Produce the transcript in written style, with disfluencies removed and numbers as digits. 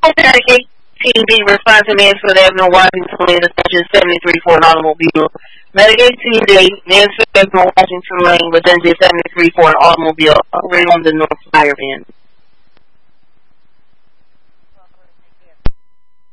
Medicaid TB responsive means for the Avenue Washington Lane, Section 73 for an automobile. Medicaid TB means for the Avenue Washington Lane, Virginia 73 for an automobile operating on the North Fire Band.